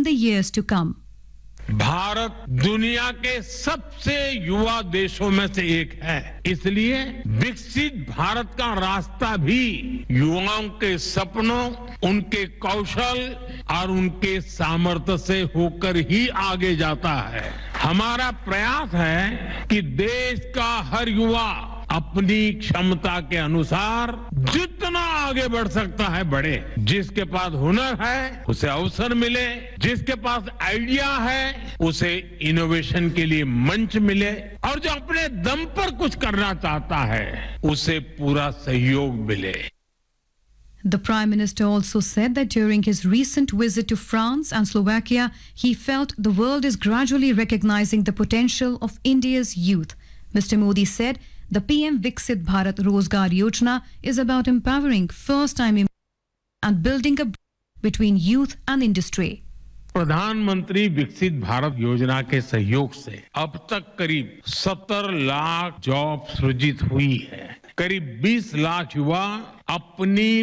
in the years to come. Bharat दुनिया के सबसे युवा देशों में से एक है, इसलिए विकसित भारत का रास्ता भी युवाओं के सपनों, उनके कौशल और उनके सामर्थ्य से होकर ही आगे जाता है। हमारा प्रयास है कि देश का हर युवा अपनी क्षमता के अनुसार जितना आगे बढ़ सकता है बढ़े। जिसके पास हुनर है उसे अवसर मिले, जिसके पास आइडिया है उसे इनोवेशन के लिए मंच मिले, और जो अपने दम पर कुछ करना चाहता है उसे पूरा सहयोग मिले। The Prime Minister also said that during his recent visit to France and Slovakia, he felt the world is gradually recognizing the potential of India's youth. Mr. Modi said the PM Viksit Bharat Rozgar Yojana is about empowering first-time and building a bridge between youth and industry. प्रधानमंत्री विकसित भारत योजना के सहयोग से अब तक करीब 70 lakh job सृजित हुई है। करीब 20 लाख युवा अपनी